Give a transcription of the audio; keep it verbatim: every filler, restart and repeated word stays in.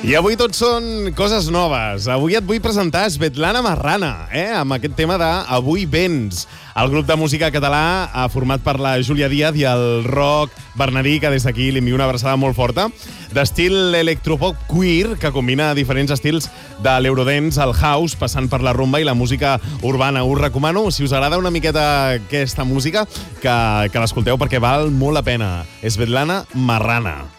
I avui tot són coses noves. Avui et vull presentar Svetlana Marrana, eh? amb aquest tema de Avui vens. El grup de música català ha format per la Júlia Díaz i el Roc Bernadí, que des d'aquí li envio una abraçada molt forta, d'estil electropop queer, que combina diferents estils de l'eurodance, el house, passant per la rumba i la música urbana. Us recomano, si us agrada una miqueta aquesta música, que, que l'escolteu perquè val molt la pena. Svetlana Marrana.